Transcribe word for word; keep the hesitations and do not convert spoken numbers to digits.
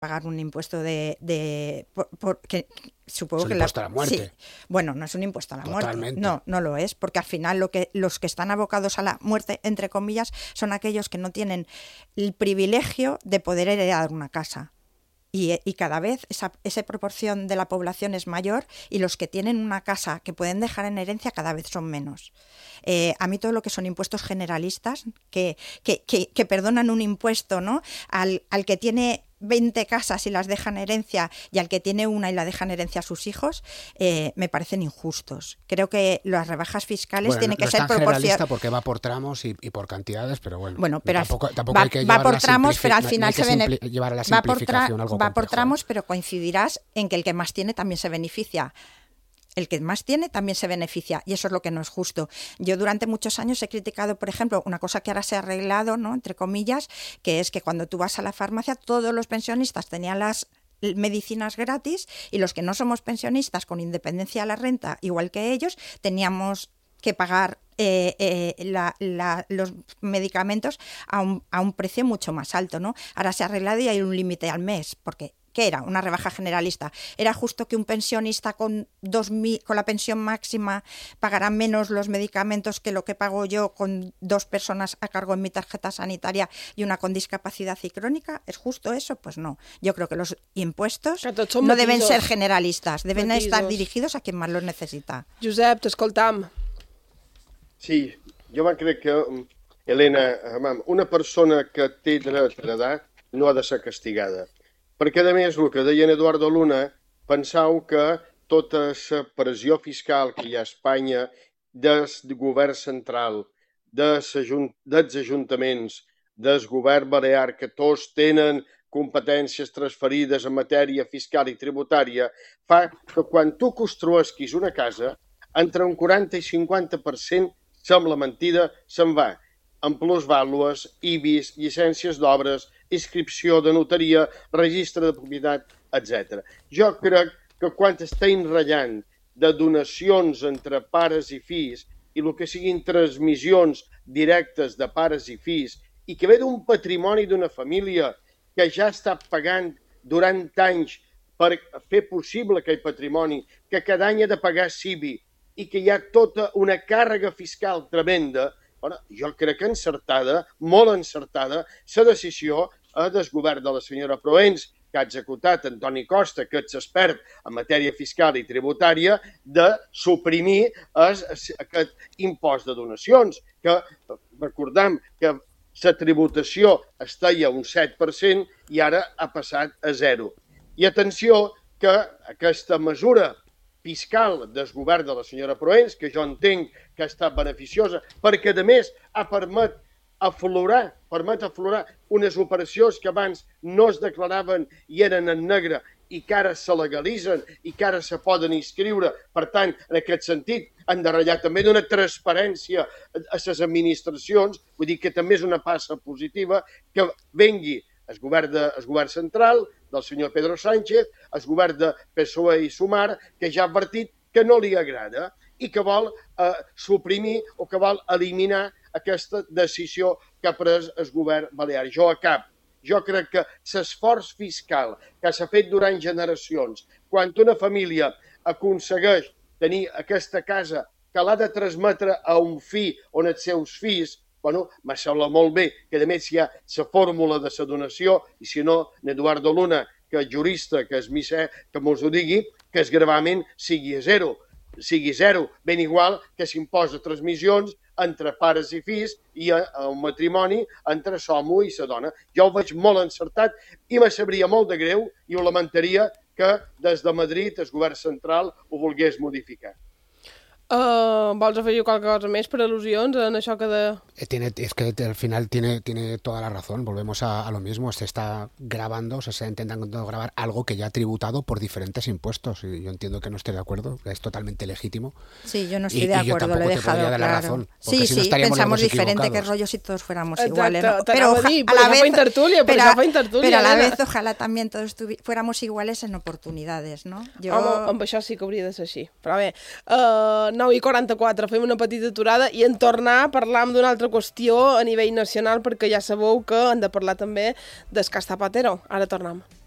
pagar un impuesto de... de por, por, que, supongo es un que impuesto la, a la muerte. Sí. Bueno, no es un impuesto a la Totalmente. muerte. No, no lo es, porque al final lo que, los que están abocados a la muerte, entre comillas, son aquellos que no tienen el privilegio de poder heredar una casa. Y, y cada vez esa, esa proporción de la población es mayor y los que tienen una casa que pueden dejar en herencia cada vez son menos. Eh, a mí todo lo que son impuestos generalistas, que, que, que, que perdonan un impuesto, ¿no?, al, al que tiene veinte casas y las deja en herencia y al que tiene una y la deja en herencia a sus hijos, eh, me parecen injustos. Creo que las rebajas fiscales bueno, tienen no, que no ser proporcionales. Porque va por tramos y, y por cantidades, pero bueno. Bueno, pero tampoco, tampoco va, hay que va por la tramos, pero al no, final no se beneficia. Llevar a la va por, tra algo va por complejo, tramos, ¿eh? Pero coincidirás en que el que más tiene también se beneficia. El que más tiene también se beneficia y eso es lo que no es justo. Yo durante muchos años he criticado, por ejemplo, una cosa que ahora se ha arreglado, ¿no?, entre comillas, que es que cuando tú vas a la farmacia todos los pensionistas tenían las medicinas gratis y los que no somos pensionistas con independencia de la renta, igual que ellos, teníamos que pagar eh, eh, la, la, los medicamentos a un, a un precio mucho más alto, ¿no? Ahora se ha arreglado y hay un límite al mes, porque ¿qué era? Una rebaja generalista. ¿Era justo que un pensionista con, dos mil, con la pensión máxima pagará menos los medicamentos que lo que pago yo con dos personas a cargo en mi tarjeta sanitaria y una con discapacidad y crónica? ¿Es justo eso? Pues no. Yo creo que los impuestos no matisos. Deben ser generalistas, deben matisos. Estar dirigidos a quien más los necesita. Josep, t'escoltam. Sí, jo crec que, Helena, una persona que té dret a heredar no ha de ser castigada. Perquè, a més, el que deia en Eduardo Luna, penseu que tota la pressió fiscal que hi ha a Espanya del govern central, dels ajuntaments, del govern balear, que tots tenen competències transferides en matèria fiscal i tributària, fa que quan tu construesquis una casa, entre un quaranta i cinquanta per cent, sembla mentida, se'n va. En plusvàlues, I B I S, llicències d'obres, inscripció de notaria, registre de propietat, etcètera. Jo crec que quan estem ratllant de donacions entre pares i fills i el que siguin transmissions directes de pares i fills i que ve d'un patrimoni d'una família que ja està pagant durant anys per fer possible aquell patrimoni, que cada any ha de pagar C I B I i que hi ha tota una càrrega fiscal tremenda, bueno, jo crec que encertada, molt encertada, la decisió del govern de la senyora Proens, que ha executat Antoni Costa, que és expert en matèria fiscal i tributària, de suprimir es, aquest impost de donacions, que recordem que la tributació estaia a un set per cent i ara ha passat a zero. I atenció que aquesta mesura fiscal del govern de la senyora Proens, que jo entenc que ha estat beneficiosa, perquè a més ha permet aflorar, permet aflorar unes operacions que abans no es declaraven i eren en negre i que ara se legalitzen i que ara se poden inscriure. Per tant, en aquest sentit, han de ratllar també d'una transparència a les administracions, vull dir que també és una passa positiva que vengui el govern, de, el govern central, del senyor Pedro Sánchez, el govern de P S O E i Sumar, que ja ha advertit que no li agrada i que vol eh, suprimir o que vol eliminar aquesta decisió que ha pres el govern balear. Jo a cap. Jo crec que l'esforç fiscal que s'ha fet durant generacions, quan una família aconsegueix tenir aquesta casa que l'ha de transmetre a un fill on els seus fills, bueno, me sembla molt bé que a més hi ha la fórmula de la donació i si no, Eduardo Luna, que és jurista, que és misè, que mos ho digui, que el gravament sigui a zero, sigui zero, ben igual que s'imposa transmissions entre pares i fills i a, a un matrimoni entre l'home i la dona. Jo ho veig molt encertat i me sabria molt de greu i ho lamentaria que des de Madrid el govern central ho volgués modificar. Uh, vols afegir qualque cosa més per al·lusions en això que de... Tiene, es que al final tiene, tiene toda la razón, volvemos a, a lo mismo, se está grabando, o sea, se está intentando grabar algo que ya ha tributado por diferentes impuestos y yo entiendo que no esté de acuerdo, es totalmente legítimo. Sí, yo no estoy y, de acuerdo, lo he dejado claro. La razón, sí, si no sí, pensamos diferente que rollo si todos fuéramos Exacte, iguales. ¿no? Pero a, dir, a la vez, intertulia, pero, a, pero a la vez ojalá también todos fuéramos iguales en oportunidades, ¿no? Jo... Home, amb això sí que hauria de ser així. Però bé, uh, nou i quaranta-quatre, fem una petita aturada i en tornar a parlar d'una altra qüestió a nivell nacional perquè ja sabeu que hem de parlar també del cas Zapatero. Ara tornem.